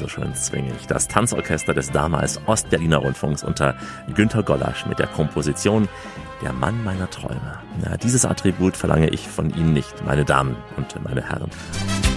so schön swingig. Das Tanzorchester des damals Ostberliner Rundfunks unter Günter Gollasch mit der Komposition Der Mann meiner Träume. Ja, dieses Attribut verlange ich von Ihnen nicht, meine Damen und meine Herren.